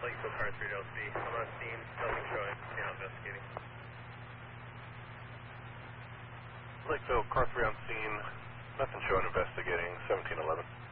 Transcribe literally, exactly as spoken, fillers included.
Lakeville car three L C. I'm on scene, nothing showing, now investigating. Lakeville, car three on scene, nothing showing, investigating, seventeen eleven.